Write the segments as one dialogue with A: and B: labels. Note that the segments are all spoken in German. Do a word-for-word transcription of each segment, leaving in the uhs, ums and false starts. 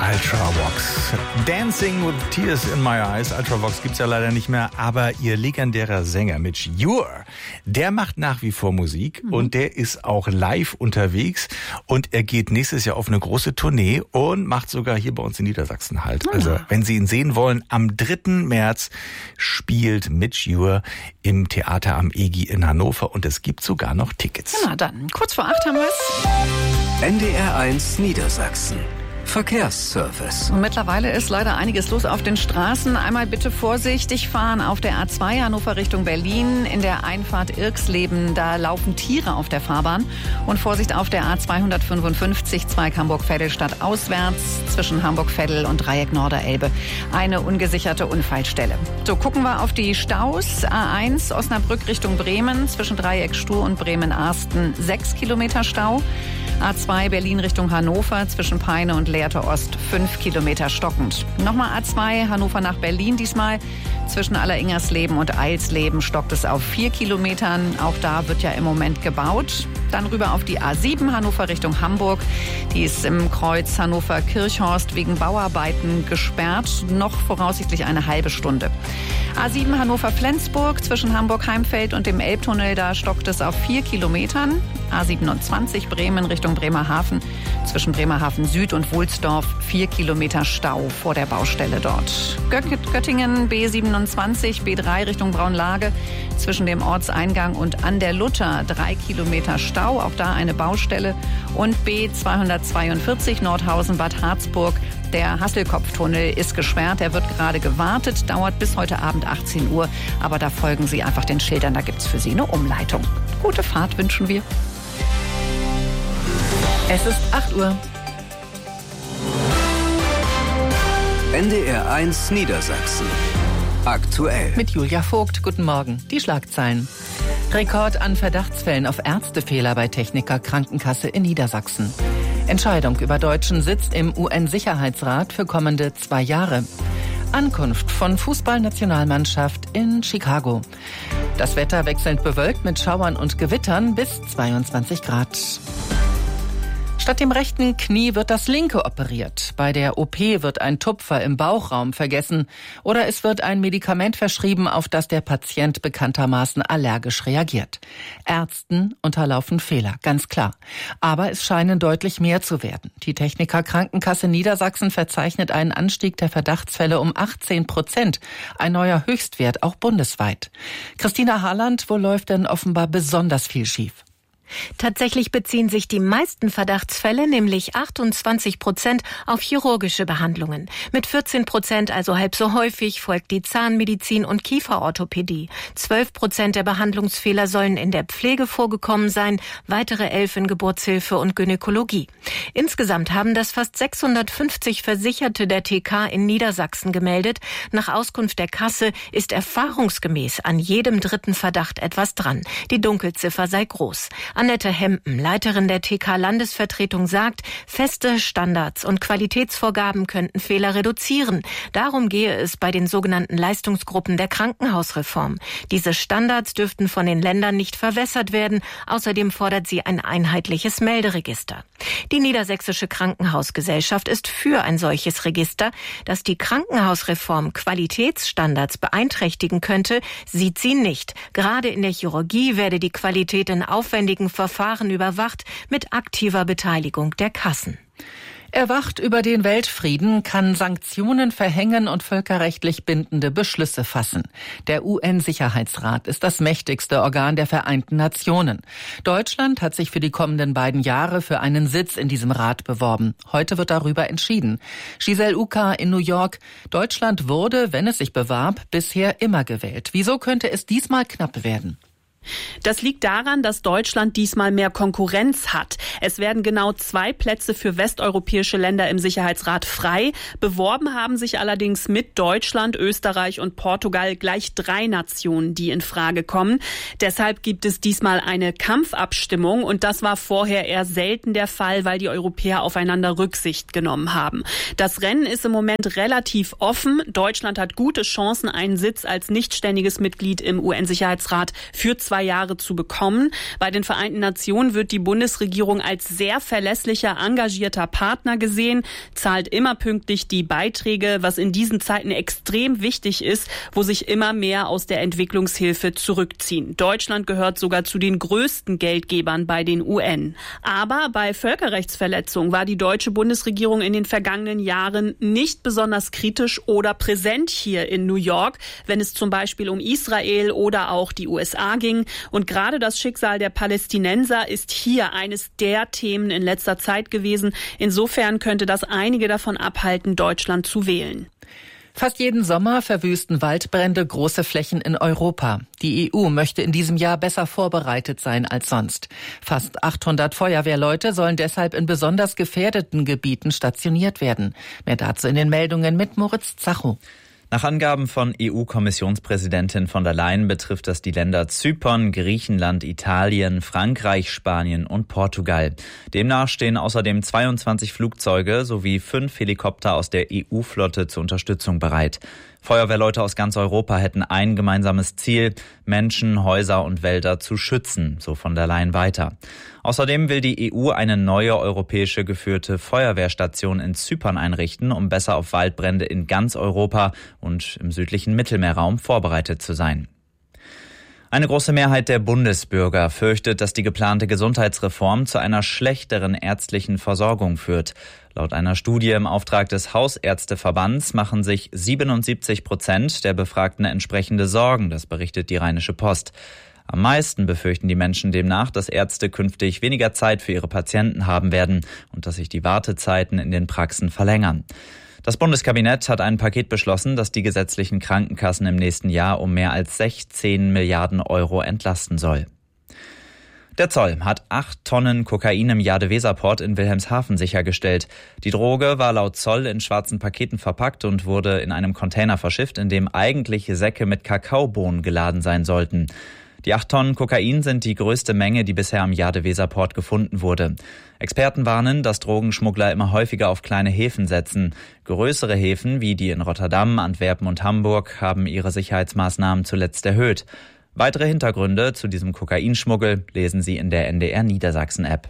A: Ultravox. Dancing with Tears in My Eyes. Ultravox gibt's ja leider nicht mehr, aber ihr legendärer Sänger Midge Ure, der macht nach wie vor Musik mhm. und der ist auch live unterwegs und er geht nächstes Jahr auf eine große Tournee und macht sogar hier bei uns in Niedersachsen halt. Mhm. Also wenn Sie ihn sehen wollen, am dritten März spielt Midge Ure im Theater am E G I in Hannover und es gibt sogar noch Tickets.
B: Na dann, kurz vor acht haben wir's.
C: N D R eins Niedersachsen. Verkehrsservice.
B: Und mittlerweile ist leider einiges los auf den Straßen. Einmal bitte vorsichtig fahren auf der A zwei Hannover Richtung Berlin. In der Einfahrt Irksleben, da laufen Tiere auf der Fahrbahn. Und Vorsicht auf der A zweihundertfünfundfünfzig, Zweig Hamburg-Veddel stadtauswärts zwischen Hamburg-Veddel und Dreieck Norderelbe. Eine ungesicherte Unfallstelle. So, gucken wir auf die Staus. A eins Osnabrück Richtung Bremen zwischen Dreieck Stur und Bremen-Arsten sechs Kilometer Stau. A zwei Berlin Richtung Hannover zwischen Peine und Lehrte Ost fünf Kilometer stockend. Nochmal A zwei Hannover nach Berlin, diesmal zwischen Alleringersleben und Eilsleben stockt es auf vier Kilometern. Auch da wird ja im Moment gebaut. Dann rüber auf die A sieben Hannover Richtung Hamburg. Die ist im Kreuz Hannover-Kirchhorst wegen Bauarbeiten gesperrt. Noch voraussichtlich eine halbe Stunde. A sieben Hannover-Flensburg zwischen Hamburg-Heimfeld und dem Elbtunnel, da stockt es auf vier Kilometern. A siebenundzwanzig Bremen Richtung Bremerhaven zwischen Bremerhaven Süd und Wohlsdorf vier Kilometer Stau vor der Baustelle dort. Göttingen B siebenundzwanzig B drei Richtung Braunlage zwischen dem Ortseingang und an der Luther drei Kilometer Stau, auch da eine Baustelle. Und B zweihundertzweiundvierzig Nordhausen Bad Harzburg. Der Hasselkopftunnel ist gesperrt, er wird gerade gewartet, dauert bis heute Abend achtzehn Uhr. Aber da folgen Sie einfach den Schildern, da gibt's für Sie eine Umleitung. Gute Fahrt wünschen wir. Es ist acht Uhr.
C: N D R eins Niedersachsen. Aktuell.
B: Mit Julia Vogt. Guten Morgen. Die Schlagzeilen. Rekord an Verdachtsfällen auf Ärztefehler bei Techniker Krankenkasse in Niedersachsen. Entscheidung über deutschen Sitz im U N-Sicherheitsrat für kommende zwei Jahre. Ankunft von Fußballnationalmannschaft in Chicago. Das Wetter wechselnd bewölkt mit Schauern und Gewittern bis zweiundzwanzig Grad. Statt dem rechten Knie wird das linke operiert. Bei der O P wird ein Tupfer im Bauchraum vergessen oder es wird ein Medikament verschrieben, auf das der Patient bekanntermaßen allergisch reagiert. Ärzten unterlaufen Fehler, ganz klar. Aber es scheinen deutlich mehr zu werden. Die Techniker Krankenkasse Niedersachsen verzeichnet einen Anstieg der Verdachtsfälle um achtzehn Prozent. Ein neuer Höchstwert, auch bundesweit. Christina Harland, wo läuft denn offenbar besonders viel schief?
D: Tatsächlich beziehen sich die meisten Verdachtsfälle, nämlich achtundzwanzig Prozent, auf chirurgische Behandlungen. Mit vierzehn Prozent, also halb so häufig, folgt die Zahnmedizin und Kieferorthopädie. zwölf Prozent der Behandlungsfehler sollen in der Pflege vorgekommen sein, weitere elf in Geburtshilfe und Gynäkologie. Insgesamt haben das fast sechshundertfünfzig Versicherte der T K in Niedersachsen gemeldet. Nach Auskunft der Kasse ist erfahrungsgemäß an jedem dritten Verdacht etwas dran. Die Dunkelziffer sei groß. Annette Hempen, Leiterin der T K-Landesvertretung, sagt, feste Standards und Qualitätsvorgaben könnten Fehler reduzieren. Darum gehe es bei den sogenannten Leistungsgruppen der Krankenhausreform. Diese Standards dürften von den Ländern nicht verwässert werden. Außerdem fordert sie ein einheitliches Melderegister. Die Niedersächsische Krankenhausgesellschaft ist für ein solches Register. Dass die Krankenhausreform Qualitätsstandards beeinträchtigen könnte, sieht sie nicht. Gerade in der Chirurgie werde die Qualität in aufwendigen Verfahren überwacht mit aktiver Beteiligung der Kassen.
B: Er wacht über den Weltfrieden, kann Sanktionen verhängen und völkerrechtlich bindende Beschlüsse fassen. Der U N-Sicherheitsrat ist das mächtigste Organ der Vereinten Nationen. Deutschland hat sich für die kommenden beiden Jahre für einen Sitz in diesem Rat beworben. Heute wird darüber entschieden. Giselle Uka in New York. Deutschland wurde, wenn es sich bewarb, bisher immer gewählt. Wieso könnte es diesmal knapp werden?
E: Das liegt daran, dass Deutschland diesmal mehr Konkurrenz hat. Es werden genau zwei Plätze für westeuropäische Länder im Sicherheitsrat frei. Beworben haben sich allerdings mit Deutschland, Österreich und Portugal gleich drei Nationen, die in Frage kommen. Deshalb gibt es diesmal eine Kampfabstimmung und das war vorher eher selten der Fall, weil die Europäer aufeinander Rücksicht genommen haben. Das Rennen ist im Moment relativ offen. Deutschland hat gute Chancen, einen Sitz als nichtständiges Mitglied im U N-Sicherheitsrat für zwei Jahre zu bekommen. Bei den Vereinten Nationen wird die Bundesregierung als sehr verlässlicher, engagierter Partner gesehen, zahlt immer pünktlich die Beiträge, was in diesen Zeiten extrem wichtig ist, wo sich immer mehr aus der Entwicklungshilfe zurückziehen. Deutschland gehört sogar zu den größten Geldgebern bei den U N. Aber bei Völkerrechtsverletzungen war die deutsche Bundesregierung in den vergangenen Jahren nicht besonders kritisch oder präsent hier in New York, wenn es zum Beispiel um Israel oder auch die U S A ging. Und gerade das Schicksal der Palästinenser ist hier eines der Themen in letzter Zeit gewesen. Insofern könnte das einige davon abhalten, Deutschland zu wählen.
F: Fast jeden Sommer verwüsten Waldbrände große Flächen in Europa. Die E U möchte in diesem Jahr besser vorbereitet sein als sonst. Fast achthundert Feuerwehrleute sollen deshalb in besonders gefährdeten Gebieten stationiert werden. Mehr dazu in den Meldungen mit Moritz Zacho.
G: Nach Angaben von E U-Kommissionspräsidentin von der Leyen betrifft das die Länder Zypern, Griechenland, Italien, Frankreich, Spanien und Portugal. Demnach stehen außerdem zweiundzwanzig Flugzeuge sowie fünf Helikopter aus der E U-Flotte zur Unterstützung bereit. Feuerwehrleute aus ganz Europa hätten ein gemeinsames Ziel, Menschen, Häuser und Wälder zu schützen, so von der Leyen weiter. Außerdem will die E U eine neue europäische geführte Feuerwehrstation in Zypern einrichten, um besser auf Waldbrände in ganz Europa und im südlichen Mittelmeerraum vorbereitet zu sein. Eine große Mehrheit der Bundesbürger fürchtet, dass die geplante Gesundheitsreform zu einer schlechteren ärztlichen Versorgung führt. Laut einer Studie im Auftrag des Hausärzteverbands machen sich siebenundsiebzig Prozent der Befragten entsprechende Sorgen, das berichtet die Rheinische Post. Am meisten befürchten die Menschen demnach, dass Ärzte künftig weniger Zeit für ihre Patienten haben werden und dass sich die Wartezeiten in den Praxen verlängern. Das Bundeskabinett hat ein Paket beschlossen, das die gesetzlichen Krankenkassen im nächsten Jahr um mehr als sechzehn Milliarden Euro entlasten soll. Der Zoll hat acht Tonnen Kokain im Jade-Weser-Port in Wilhelmshaven sichergestellt. Die Droge war laut Zoll in schwarzen Paketen verpackt und wurde in einem Container verschifft, in dem eigentlich Säcke mit Kakaobohnen geladen sein sollten. Die acht Tonnen Kokain sind die größte Menge, die bisher am Jade-Weser-Port gefunden wurde. Experten warnen, dass Drogenschmuggler immer häufiger auf kleine Häfen setzen. Größere Häfen wie die in Rotterdam, Antwerpen und Hamburg haben ihre Sicherheitsmaßnahmen zuletzt erhöht. Weitere Hintergründe zu diesem Kokainschmuggel lesen Sie in der N D R Niedersachsen-App.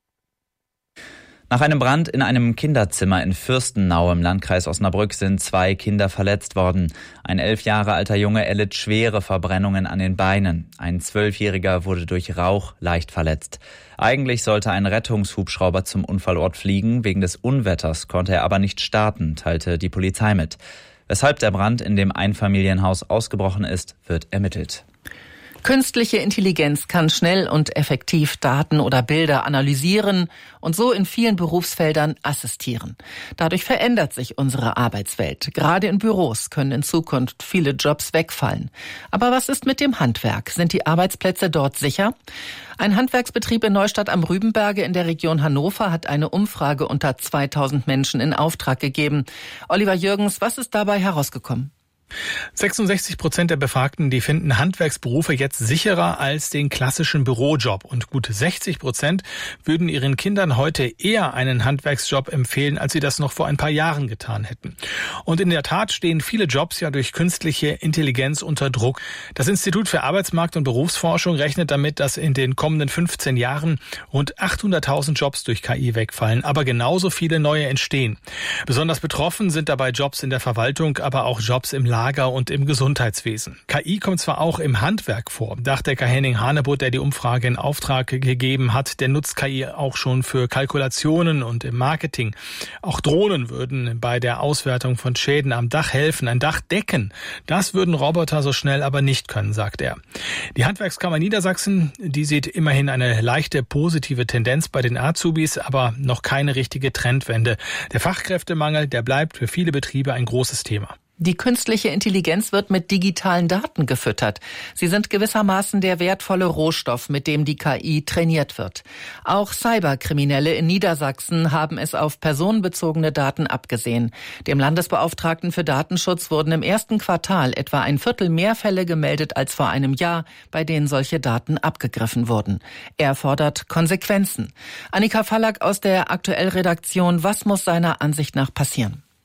G: Nach einem Brand in einem Kinderzimmer in Fürstenau im Landkreis Osnabrück sind zwei Kinder verletzt worden. Ein elf Jahre alter Junge erlitt schwere Verbrennungen an den Beinen. Ein Zwölfjähriger wurde durch Rauch leicht verletzt. Eigentlich sollte ein Rettungshubschrauber zum Unfallort fliegen. Wegen des Unwetters konnte er aber nicht starten, teilte die Polizei mit. Weshalb der Brand in dem Einfamilienhaus ausgebrochen ist, wird ermittelt.
F: Künstliche Intelligenz kann schnell und effektiv Daten oder Bilder analysieren und so in vielen Berufsfeldern assistieren. Dadurch verändert sich unsere Arbeitswelt. Gerade in Büros können in Zukunft viele Jobs wegfallen. Aber was ist mit dem Handwerk? Sind die Arbeitsplätze dort sicher? Ein Handwerksbetrieb in Neustadt am Rübenberge in der Region Hannover hat eine Umfrage unter zweitausend Menschen in Auftrag gegeben. Oliver Jürgens, was ist dabei herausgekommen?
H: sechsundsechzig Prozent der Befragten, die finden Handwerksberufe jetzt sicherer als den klassischen Bürojob. Und gut sechzig Prozent würden ihren Kindern heute eher einen Handwerksjob empfehlen, als sie das noch vor ein paar Jahren getan hätten. Und in der Tat stehen viele Jobs ja durch künstliche Intelligenz unter Druck. Das Institut für Arbeitsmarkt- und Berufsforschung rechnet damit, dass in den kommenden fünfzehn Jahren rund achthunderttausend Jobs durch K I wegfallen, aber genauso viele neue entstehen. Besonders betroffen sind dabei Jobs in der Verwaltung, aber auch Jobs im Lager und im Gesundheitswesen. K I kommt zwar auch im Handwerk vor. Dachdecker Henning Hanebutt, der die Umfrage in Auftrag gegeben hat, der nutzt K I auch schon für Kalkulationen und im Marketing. Auch Drohnen würden bei der Auswertung von Schäden am Dach helfen, ein Dach decken. Das würden Roboter so schnell aber nicht können, sagt er. Die Handwerkskammer Niedersachsen, die sieht immerhin eine leichte positive Tendenz bei den Azubis, aber noch keine richtige Trendwende. Der Fachkräftemangel, der bleibt für viele Betriebe ein großes Thema.
F: Die künstliche Intelligenz wird mit digitalen Daten gefüttert. Sie sind gewissermaßen der wertvolle Rohstoff, mit dem die K I trainiert wird. Auch Cyberkriminelle in Niedersachsen haben es auf personenbezogene Daten abgesehen. Dem Landesbeauftragten für Datenschutz wurden im ersten Quartal etwa ein Viertel mehr Fälle gemeldet als vor einem Jahr, bei denen solche Daten abgegriffen wurden. Er fordert Konsequenzen. Annika Fallack aus der Aktuell-Redaktion, was muss seiner Ansicht nach passieren?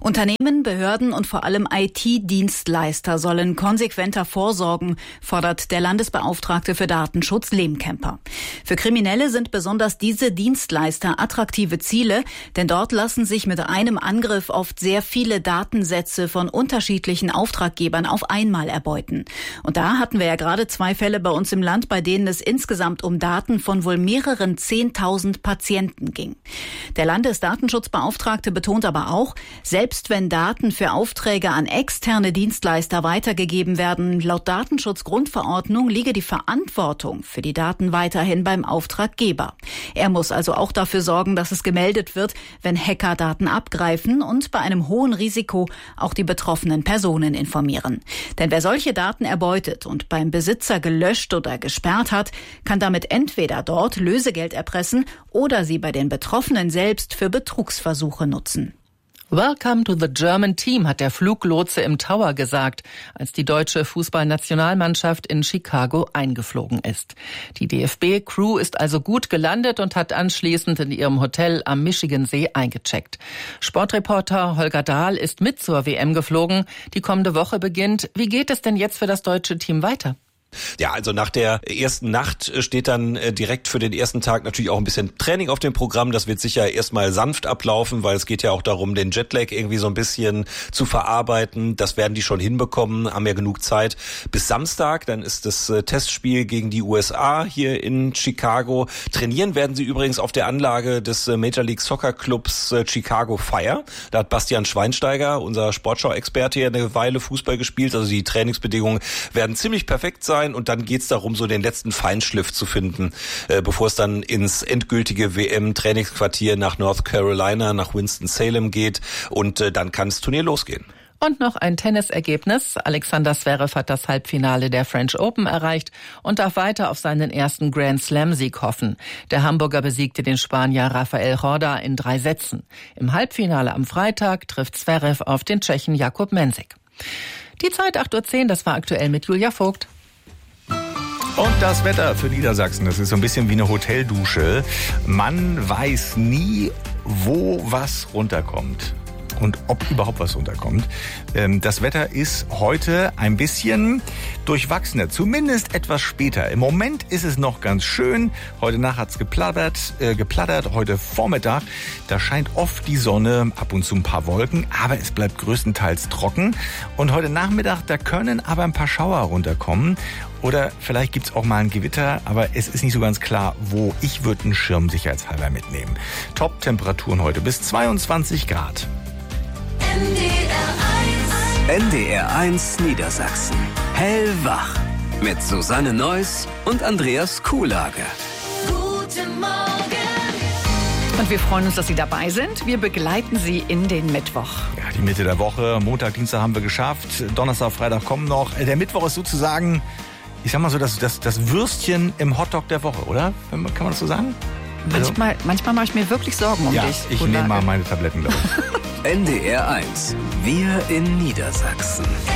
I: Unternehmen, Behörden und vor allem I T-Dienstleister sollen konsequenter vorsorgen, fordert der Landesbeauftragte für Datenschutz Lehmkemper. Für Kriminelle sind besonders diese Dienstleister attraktive Ziele, denn dort lassen sich mit einem Angriff oft sehr viele Datensätze von unterschiedlichen Auftraggebern auf einmal erbeuten. Und da hatten wir ja gerade zwei Fälle bei uns im Land, bei denen es insgesamt um Daten von wohl mehreren zehntausend Patienten ging. Der Landesdatenschutzbeauftragte betont aber auch, selbst Selbst wenn Daten für Aufträge an externe Dienstleister weitergegeben werden, laut Datenschutzgrundverordnung liege die Verantwortung für die Daten weiterhin beim Auftraggeber. Er muss also auch dafür sorgen, dass es gemeldet wird, wenn Hacker Daten abgreifen und bei einem hohen Risiko auch die betroffenen Personen informieren. Denn wer solche Daten erbeutet und beim Besitzer gelöscht oder gesperrt hat, kann damit entweder dort Lösegeld erpressen oder sie bei den Betroffenen selbst für Betrugsversuche nutzen.
F: Welcome to the German Team, hat der Fluglotse im Tower gesagt, als die deutsche Fußballnationalmannschaft in Chicago eingeflogen ist. Die D F B-Crew ist also gut gelandet und hat anschließend in ihrem Hotel am Michigansee eingecheckt. Sportreporter Holger Dahl ist mit zur W M geflogen. Die kommende Woche beginnt. Wie geht es denn jetzt für das deutsche Team weiter?
J: Ja, also nach der ersten Nacht steht dann direkt für den ersten Tag natürlich auch ein bisschen Training auf dem Programm. Das wird sicher erstmal sanft ablaufen, weil es geht ja auch darum, den Jetlag irgendwie so ein bisschen zu verarbeiten. Das werden die schon hinbekommen, haben ja genug Zeit. Bis Samstag, dann ist das Testspiel gegen die U S A hier in Chicago. Trainieren werden sie übrigens auf der Anlage des Major League Soccer Clubs Chicago Fire. Da hat Bastian Schweinsteiger, unser Sportschau-Experte, hier eine Weile Fußball gespielt. Also die Trainingsbedingungen werden ziemlich perfekt sein. Und dann geht's darum, so den letzten Feinschliff zu finden, äh, bevor es dann ins endgültige W M-Trainingsquartier nach North Carolina, nach Winston-Salem geht. Und äh, dann kann das Turnier losgehen.
F: Und noch ein Tennisergebnis. Alexander Zverev hat das Halbfinale der French Open erreicht und darf weiter auf seinen ersten Grand Slam-Sieg hoffen. Der Hamburger besiegte den Spanier Rafael Horda in drei Sätzen. Im Halbfinale am Freitag trifft Zverev auf den Tschechen Jakub Mensik. Die Zeit acht Uhr zehn, das war aktuell mit Julia Vogt.
A: Und das Wetter für Niedersachsen, das ist so ein bisschen wie eine Hoteldusche. Man weiß nie, wo was runterkommt und ob überhaupt was runterkommt. Das Wetter ist heute ein bisschen durchwachsener, zumindest etwas später. Im Moment ist es noch ganz schön. Heute Nacht hat's geplattert, äh, geplattert. Heute Vormittag, da scheint oft die Sonne, ab und zu ein paar Wolken, aber es bleibt größtenteils trocken. Und heute Nachmittag, da können aber ein paar Schauer runterkommen. Oder vielleicht gibt's auch mal ein Gewitter, aber es ist nicht so ganz klar, wo. Ich würde einen Schirm sicherheitshalber mitnehmen. Top-Temperaturen heute bis zweiundzwanzig Grad.
C: N D R eins Niedersachsen. Hellwach. Mit Susanne Neuss und Andreas Kuhlage.
B: Guten Morgen. Und wir freuen uns, dass Sie dabei sind. Wir begleiten Sie in den Mittwoch.
A: Ja, die Mitte der Woche. Montag, Dienstag haben wir geschafft. Donnerstag, Freitag kommen noch. Der Mittwoch ist sozusagen, ich sag mal so, das, das, das Würstchen im Hotdog der Woche, oder? Kann man das so sagen?
B: Manchmal, also, manchmal mache ich mir wirklich Sorgen um
A: ja,
B: dich.
A: Ich nehme mal meine Tabletten, glaube ich.
C: N D R eins. Wir in Niedersachsen.